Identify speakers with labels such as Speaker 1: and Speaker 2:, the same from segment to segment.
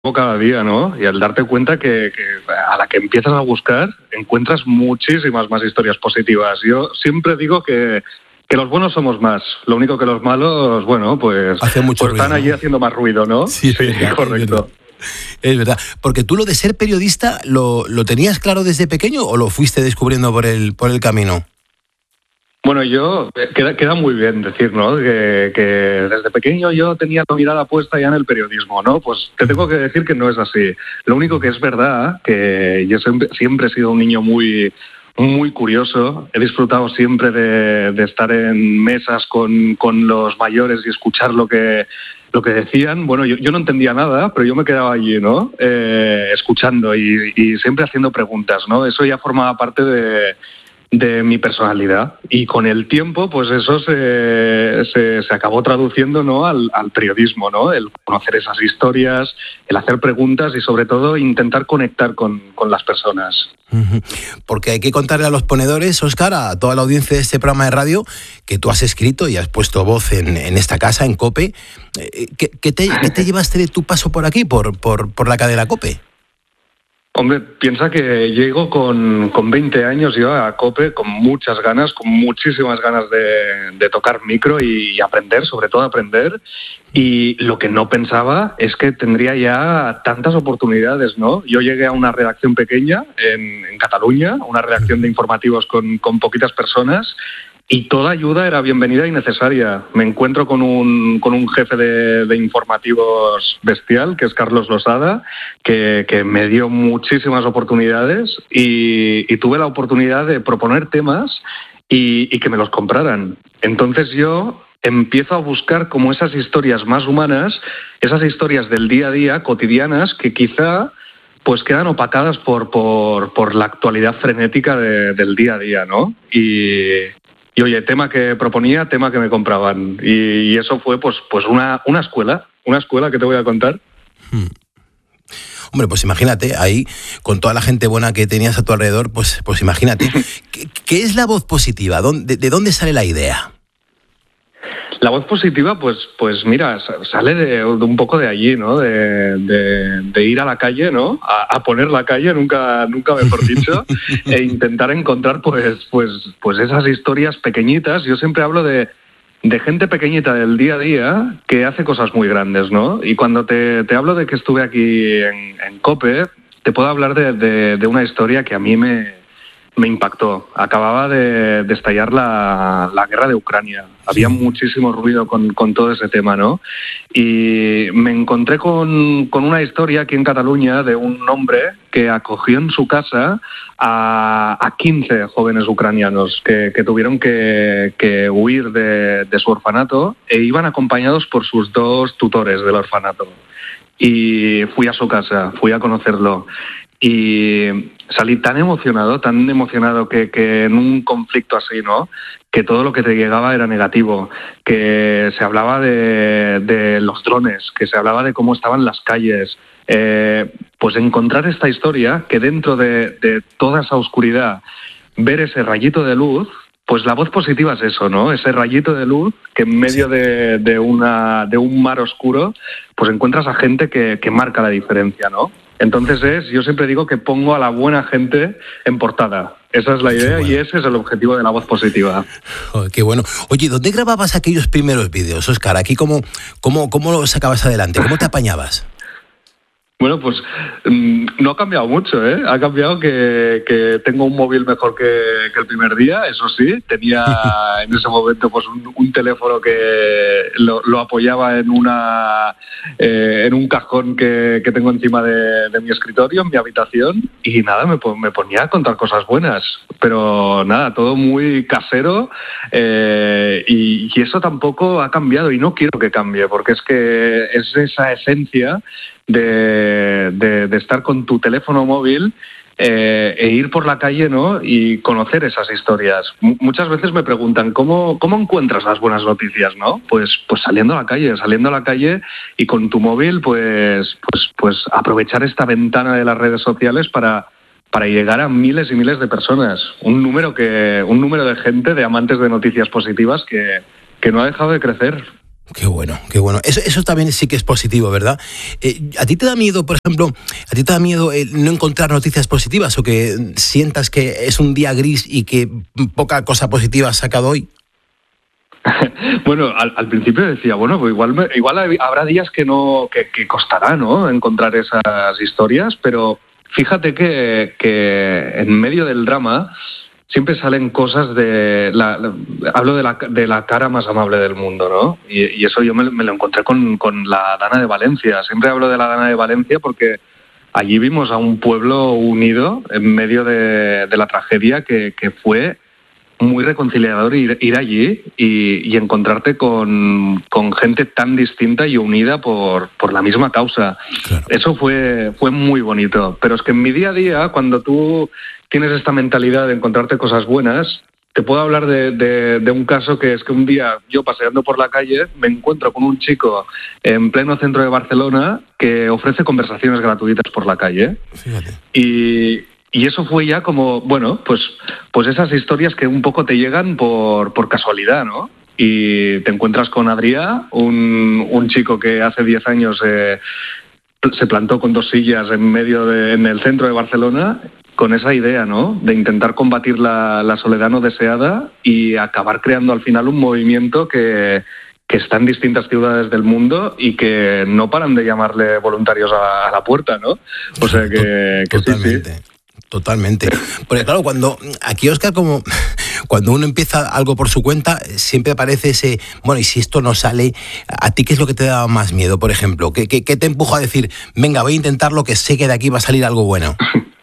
Speaker 1: cada día, ¿no? Y al darte cuenta que a la que empiezas a buscar, encuentras muchísimas más historias positivas. Yo siempre digo que los buenos somos más. Lo único que los malos, bueno, pues
Speaker 2: ruido,
Speaker 1: están allí,
Speaker 2: ¿no?
Speaker 1: haciendo más ruido, ¿no?
Speaker 2: Sí, verdad,
Speaker 1: correcto.
Speaker 2: Es verdad. Porque tú lo de ser periodista, ¿lo tenías claro desde pequeño o lo fuiste descubriendo por el camino?
Speaker 1: Bueno, queda muy bien decir, ¿no? Que desde pequeño yo tenía la mirada puesta ya en el periodismo, ¿no? Pues te tengo que decir que no es así. Lo único que es verdad, que yo siempre he sido un niño muy curioso. He disfrutado siempre de estar en mesas con los mayores y escuchar lo que decían. Bueno, yo no entendía nada, pero yo me quedaba allí, ¿no? Escuchando y siempre haciendo preguntas, ¿no? Eso ya formaba parte de mi personalidad, y con el tiempo pues eso se acabó traduciendo, ¿no? al periodismo, ¿no? El conocer esas historias, el hacer preguntas y sobre todo intentar conectar con las personas.
Speaker 2: Porque hay que contarle a los ponedores, Óscar, a toda la audiencia de este programa de radio, que tú has escrito y has puesto voz en esta casa, en COPE. ¿Qué te llevaste de tu paso por aquí, por la cadena COPE?
Speaker 1: Hombre, piensa que llego con 20 años yo a COPE con muchas ganas, con muchísimas ganas de tocar micro y aprender, sobre todo aprender. Y lo que no pensaba es que tendría ya tantas oportunidades, ¿no? Yo llegué a una redacción pequeña en Cataluña, una redacción de informativos con poquitas personas, y toda ayuda era bienvenida y necesaria. Me encuentro con un jefe de informativos bestial, que es Carlos Losada, que me dio muchísimas oportunidades y tuve la oportunidad de proponer temas y que me los compraran. Entonces yo empiezo a buscar como esas historias más humanas, esas historias del día a día, cotidianas, que quizá pues quedan opacadas por la actualidad frenética del día a día, ¿no? Y oye, tema que proponía, tema que me compraban. Y eso fue pues una escuela que te voy a contar.
Speaker 2: Hombre, pues imagínate, ahí, con toda la gente buena que tenías a tu alrededor, pues imagínate. ¿Qué es la voz positiva? ¿De dónde sale la idea?
Speaker 1: La voz positiva, pues mira, sale de un poco de allí, ¿no? De ir a la calle, ¿no? A poner la calle, nunca mejor dicho, e intentar encontrar pues esas historias pequeñitas. Yo siempre hablo de gente pequeñita del día a día que hace cosas muy grandes, ¿no? Y cuando te hablo de que estuve aquí en COPE, te puedo hablar de una historia que a mí me impactó. Acababa de estallar la guerra de Ucrania. Había muchísimo ruido con todo ese tema, ¿no? Y me encontré con una historia aquí en Cataluña de un hombre que acogió en su casa a 15 jóvenes ucranianos que tuvieron que huir de su orfanato e iban acompañados por sus 2 tutores del orfanato. Y fui a su casa, fui a conocerlo. Y salí tan emocionado que en un conflicto así, ¿no? Que todo lo que te llegaba era negativo, que se hablaba de los drones, que se hablaba de cómo estaban las calles. Pues encontrar esta historia, que dentro de toda esa oscuridad, ver ese rayito de luz, pues la voz positiva es eso, ¿no? Ese rayito de luz que en medio de un mar oscuro, pues encuentras a gente que marca la diferencia, ¿no? Entonces yo siempre digo que pongo a la buena gente en portada. Esa es la idea, bueno. Y ese es el objetivo de la voz positiva.
Speaker 2: Oh, qué bueno. Oye, ¿dónde grababas aquellos primeros vídeos, Óscar? Aquí, ¿cómo los sacabas adelante? ¿Cómo te apañabas?
Speaker 1: Bueno, pues no ha cambiado mucho, ¿eh? Ha cambiado que tengo un móvil mejor que el primer día, eso sí. Tenía en ese momento pues un teléfono que lo apoyaba en un cajón que tengo encima de mi escritorio, en mi habitación, y nada, me ponía a contar cosas buenas. Pero nada, todo muy casero, y eso tampoco ha cambiado y no quiero que cambie, porque es que es esa esencia de estar con tu teléfono móvil e ir por la calle, ¿no? Y conocer esas historias. Muchas veces me preguntan ¿cómo encuentras las buenas noticias, ¿no? Pues saliendo a la calle y con tu móvil pues aprovechar esta ventana de las redes sociales para llegar a miles y miles de personas. Un número de gente, de amantes de noticias positivas que no ha dejado de crecer.
Speaker 2: Qué bueno, qué bueno. Eso también sí que es positivo, ¿verdad? ¿A ti te da miedo, por ejemplo, no encontrar noticias positivas o que sientas que es un día gris y que poca cosa positiva has sacado hoy?
Speaker 1: Bueno, al principio decía, bueno, pues igual habrá días que costará, ¿no?, encontrar esas historias, pero fíjate que en medio del drama siempre salen cosas hablo de la cara más amable del mundo, ¿no? Y eso yo me lo encontré con la Dana de Valencia. Siempre hablo de la Dana de Valencia porque allí vimos a un pueblo unido en medio de la tragedia que fue muy reconciliador ir allí y encontrarte con gente tan distinta y unida por la misma causa. Claro. Eso fue muy bonito. Pero es que en mi día a día, cuando tú tienes esta mentalidad de encontrarte cosas buenas, te puedo hablar de un caso que es que un día yo paseando por la calle me encuentro con un chico en pleno centro de Barcelona que ofrece conversaciones gratuitas por la calle. Fíjate. Y eso fue ya como, bueno, pues esas historias que un poco te llegan por casualidad, ¿no? Y te encuentras con Adrià, un chico que hace 10 años se plantó con 2 sillas en el centro de Barcelona con esa idea, ¿no?, de intentar combatir la soledad no deseada y acabar creando al final un movimiento que está en distintas ciudades del mundo y que no paran de llamarle voluntarios a la puerta, ¿no? O sea que
Speaker 2: totalmente.
Speaker 1: Sí.
Speaker 2: Totalmente. Porque claro, aquí, Óscar, cuando uno empieza algo por su cuenta, siempre aparece ese, bueno, y si esto no sale, ¿a ti qué es lo que te da más miedo, por ejemplo? ¿Qué te empuja a decir, venga, voy a intentarlo, que sé que de aquí va a salir algo bueno?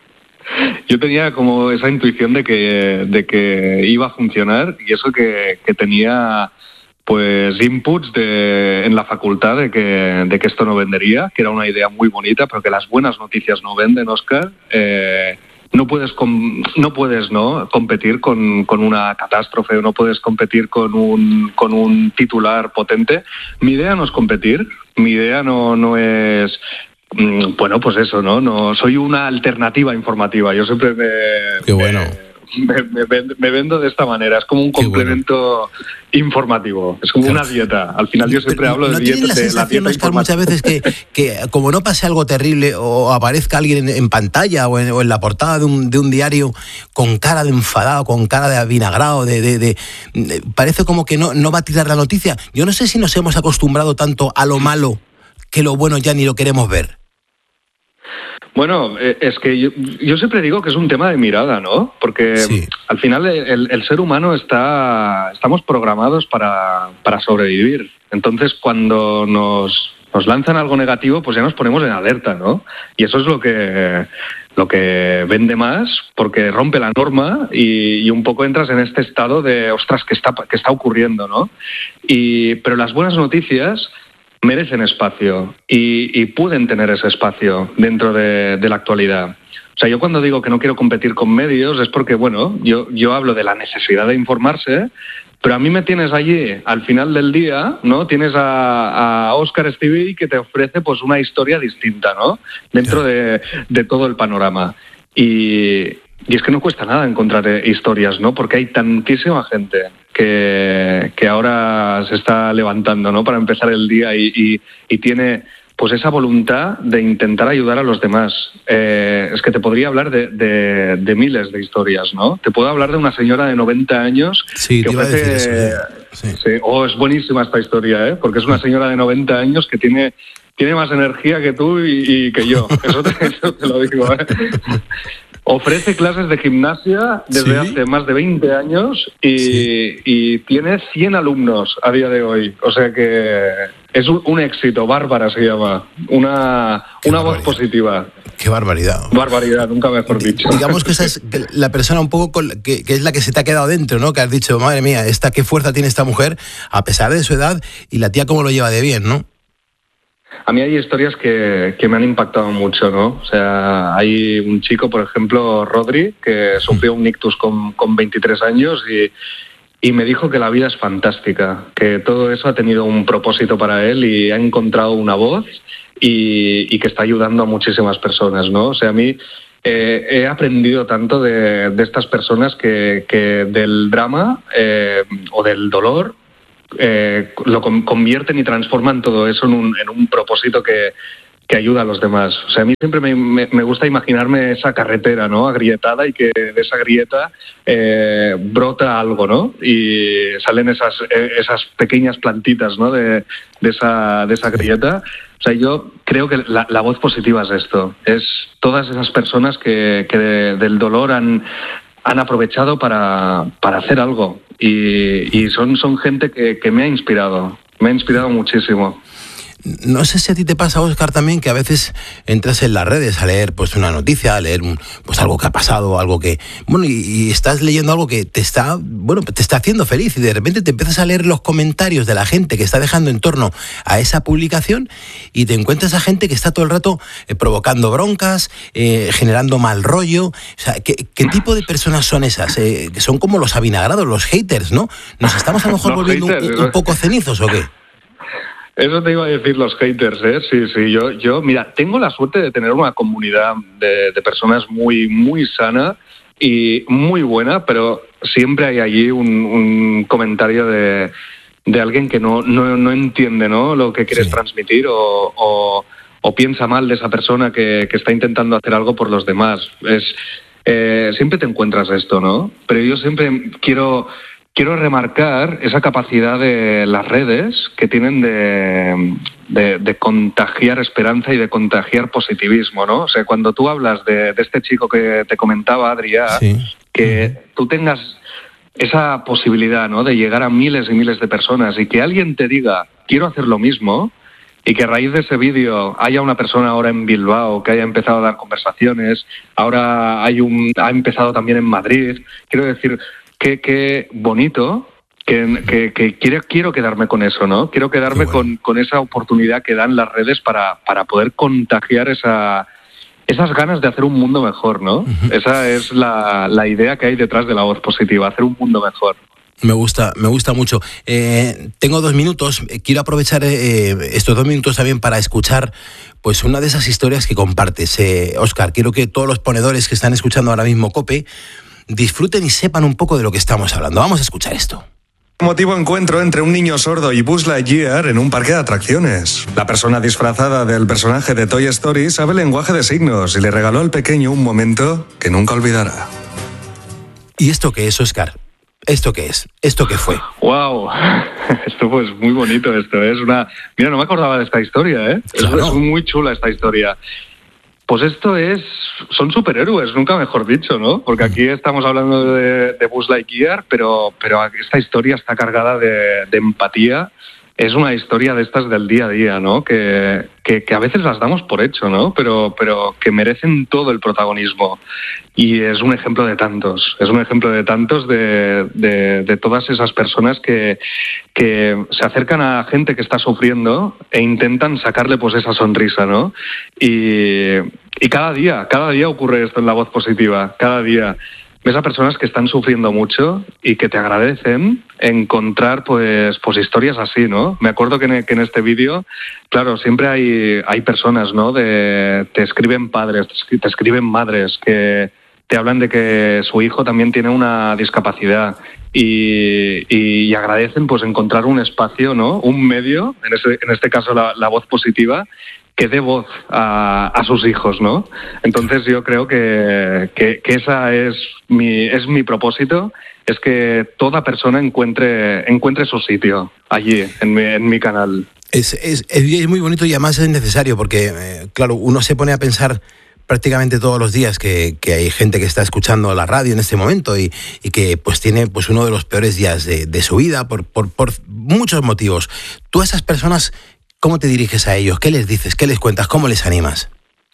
Speaker 1: Yo tenía como esa intuición de que iba a funcionar, y eso que tenía pues inputs en la facultad de que esto no vendería, que era una idea muy bonita, pero que las buenas noticias no venden, Óscar. No puedes competir con una catástrofe, o no puedes competir con un titular potente. Mi idea no es competir, mi idea no es, bueno, pues eso, no soy una alternativa informativa. Yo siempre
Speaker 2: Qué bueno.
Speaker 1: Me vendo de esta manera, es como un complemento informativo, es como una dieta. Al final yo siempre hablo de dieta.
Speaker 2: ¿No tienes la sensación, Óscar, muchas veces que como no pase algo terrible o aparezca alguien en pantalla o en la portada de un diario con cara de enfadado, con cara de avinagrado, parece como que no va a tirar la noticia? Yo no sé si nos hemos acostumbrado tanto a lo malo que lo bueno ya ni lo queremos ver.
Speaker 1: Bueno, es que yo siempre digo que es un tema de mirada, ¿no? Porque sí, al final el ser humano estamos programados para sobrevivir. Entonces, cuando nos lanzan algo negativo, pues ya nos ponemos en alerta, ¿no? Y eso es lo que vende más, porque rompe la norma y un poco entras en este estado de, ostras, ¿qué está ocurriendo, no? Pero las buenas noticias merecen espacio y pueden tener ese espacio dentro de la actualidad. O sea, yo cuando digo que no quiero competir con medios es porque, bueno, yo hablo de la necesidad de informarse, pero a mí me tienes allí al final del día, ¿no? Tienes a Óscar Estivill que te ofrece pues una historia distinta, ¿no? Dentro de todo el panorama. Y es que no cuesta nada encontrar historias, ¿no? Porque hay tantísima gente que ahora se está levantando, ¿no?, para empezar el día y tiene pues esa voluntad de intentar ayudar a los demás. Es que te podría hablar de miles de historias, ¿no? Te puedo hablar de una señora de 90 años que ofrece... Sí. Es buenísima esta historia, porque es una señora de 90 años que tiene más energía que tú y que yo. Eso te lo digo, Ofrece clases de gimnasia desde hace más de 20 años y tiene 100 alumnos a día de hoy. O sea que es un éxito. Bárbara se llama. Una voz positiva.
Speaker 2: ¡Qué barbaridad!
Speaker 1: Barbaridad, nunca mejor dicho.
Speaker 2: Digamos que esa es la persona un poco que es la que se te ha quedado dentro, ¿no? Que has dicho, madre mía, qué fuerza tiene esta mujer a pesar de su edad, y la tía cómo lo lleva de bien, ¿no?
Speaker 1: A mí hay historias que me han impactado mucho, ¿no? O sea, hay un chico, por ejemplo, Rodri, que sufrió un ictus con 23 años y me dijo que la vida es fantástica, que todo eso ha tenido un propósito para él y ha encontrado una voz y que está ayudando a muchísimas personas, ¿no? O sea, a mí he aprendido tanto de estas personas que del drama o del dolor lo convierten y transforman todo eso en un propósito que ayuda a los demás. O sea, a mí siempre me gusta imaginarme esa carretera, ¿no?, agrietada, y que de esa grieta brota algo, ¿no? Y salen esas pequeñas plantitas, ¿no?, de esa grieta. O sea, yo creo que la voz positiva es esto. Es todas esas personas que del dolor han aprovechado para hacer algo. Y son gente que me ha inspirado muchísimo.
Speaker 2: No sé si a ti te pasa, Óscar, también, que a veces entras en las redes a leer pues una noticia, a leer pues algo que ha pasado, algo que... Bueno, y estás leyendo algo que te está haciendo feliz, y de repente te empiezas a leer los comentarios de la gente que está dejando en torno a esa publicación, y te encuentras a gente que está todo el rato provocando broncas, generando mal rollo. O sea, ¿qué tipo de personas son esas? Que son como los avinagrados, los haters, ¿no? ¿Nos estamos a lo mejor volviendo un poco cenizos o qué?
Speaker 1: Eso te iba a decir, los haters, ¿eh? Sí, yo, mira, tengo la suerte de tener una comunidad de personas muy, muy sana y muy buena, pero siempre hay allí un comentario de alguien que no entiende, ¿no?, lo que quieres transmitir, o piensa mal de esa persona que está intentando hacer algo por los demás. Siempre te encuentras esto, ¿no? Pero yo siempre quiero remarcar esa capacidad de las redes que tienen de contagiar esperanza y de contagiar positivismo, ¿no? O sea, cuando tú hablas de este chico que te comentaba, Adrià, que tú tengas esa posibilidad, ¿no?, de llegar a miles y miles de personas, y que alguien te diga, quiero hacer lo mismo, y que a raíz de ese vídeo haya una persona ahora en Bilbao que haya empezado a dar conversaciones, ahora ha empezado también en Madrid. Quiero decir... Qué bonito, que quiero quedarme con eso, ¿no? Quiero quedarme con esa oportunidad que dan las redes para poder contagiar esas ganas de hacer un mundo mejor, ¿no? Uh-huh. Esa es la idea que hay detrás de la voz positiva, hacer un mundo mejor.
Speaker 2: Me gusta mucho. Tengo 2 minutos. Quiero aprovechar estos 2 minutos también para escuchar pues una de esas historias que compartes. Óscar, quiero que todos los ponedores que están escuchando ahora mismo COPE disfruten y sepan un poco de lo que estamos hablando. Vamos a escuchar esto.
Speaker 3: Emotivo encuentro entre un niño sordo y Buzz Lightyear en un parque de atracciones. La persona disfrazada del personaje de Toy Story sabe lenguaje de signos y le regaló al pequeño un momento que nunca olvidará. ¿Y esto qué es, Óscar? ¿Esto qué es? ¿Esto qué fue?
Speaker 1: ¡Wow! Esto pues muy bonito, esto es una... Mira, no me acordaba de esta historia, ¿eh?
Speaker 2: Claro.
Speaker 1: Es muy chula esta historia. Pues son superhéroes, nunca mejor dicho, ¿no? Porque aquí estamos hablando de Buzz Lightyear, pero esta historia está cargada de empatía. Es una historia de estas del día a día, ¿no? Que a veces las damos por hecho, ¿no? Pero que merecen todo el protagonismo. Y es un ejemplo de tantos. Es un ejemplo de tantos de todas esas personas que se acercan a gente que está sufriendo e intentan sacarle pues esa sonrisa, ¿no? Y cada día ocurre esto en la voz positiva. Cada día ves a personas que están sufriendo mucho y que te agradecen encontrar pues historias así, ¿no? Me acuerdo que en este vídeo, claro, siempre hay personas, ¿no? Te escriben padres, te escriben madres que te hablan de que su hijo también tiene una discapacidad y agradecen pues encontrar un espacio, ¿no? Un medio, en este caso la voz positiva, que dé voz a sus hijos, ¿no? Entonces yo creo que esa es mi propósito, es que toda persona encuentre su sitio allí, en mi canal.
Speaker 2: Es muy bonito, y además es necesario, porque, claro, uno se pone a pensar prácticamente todos los días que hay gente que está escuchando la radio en este momento y que pues tiene pues uno de los peores días de su vida por muchos motivos. Tú a esas personas, ¿cómo te diriges a ellos? ¿Qué les dices? ¿Qué les cuentas? ¿Cómo les animas?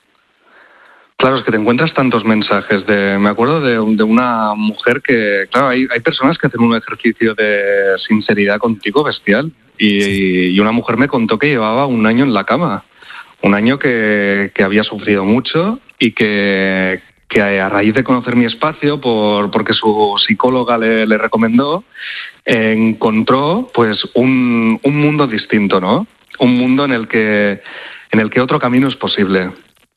Speaker 1: Claro, es que te encuentras tantos mensajes. Me acuerdo de una mujer que, claro, hay personas que hacen un ejercicio de sinceridad contigo bestial. Y una mujer me contó que llevaba 1 año en la cama. 1 año que había sufrido mucho y que a raíz de conocer mi espacio, porque su psicóloga le recomendó, encontró pues un mundo distinto, ¿no? Un mundo en el que otro camino es posible.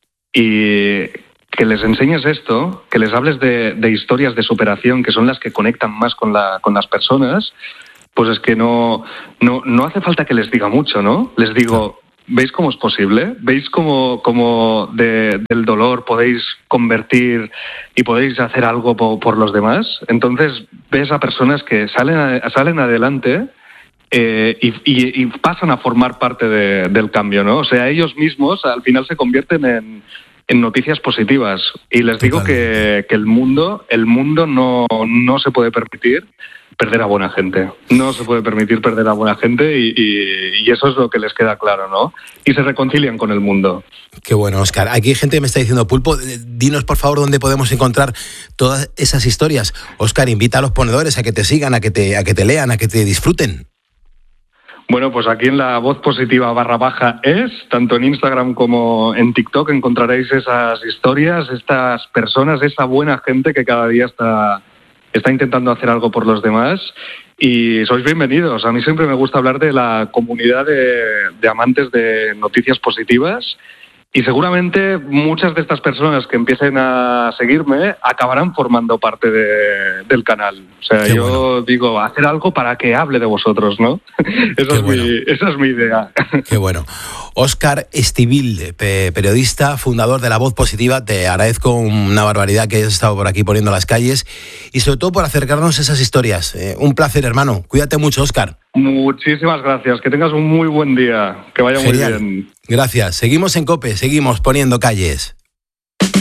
Speaker 1: Y que les enseñes esto, que les hables de historias de superación, que son las que conectan más con las personas, pues es que no hace falta que les diga mucho, ¿no? Les digo, ¿veis cómo es posible? ¿Veis cómo del dolor podéis convertir y podéis hacer algo por los demás? Entonces ves a personas que salen adelante y pasan a formar parte del cambio, ¿no? O sea, ellos mismos al final se convierten en noticias positivas. Y les digo que el mundo no se puede permitir perder a buena gente. No se puede permitir perder a buena gente y eso es lo que les queda claro, ¿no? Y se reconcilian con el mundo.
Speaker 2: Qué bueno, Óscar. Aquí hay gente que me está diciendo, Pulpo, dinos por favor dónde podemos encontrar todas esas historias. Óscar, invita a los ponedores a que te sigan, a que te lean, a que te disfruten.
Speaker 1: Bueno, pues aquí en la Voz Positiva /es, tanto en Instagram como en TikTok, encontraréis esas historias, estas personas, esa buena gente que cada día está intentando hacer algo por los demás. Y sois bienvenidos. A mí siempre me gusta hablar de la comunidad de amantes de noticias positivas. Y seguramente muchas de estas personas que empiecen a seguirme acabarán formando parte del canal. O sea, yo digo, hacer algo para que hable de vosotros, ¿no? Esa es mi idea.
Speaker 2: Qué bueno. Óscar Estivilde, periodista, fundador de La Voz Positiva, te agradezco una barbaridad que hayas estado por aquí poniendo las calles y sobre todo por acercarnos a esas historias. Un placer, hermano. Cuídate mucho, Óscar.
Speaker 1: Muchísimas gracias. Que tengas un muy buen día. Que vaya Genial. Muy bien.
Speaker 2: Gracias. Seguimos en COPE, seguimos poniendo calles.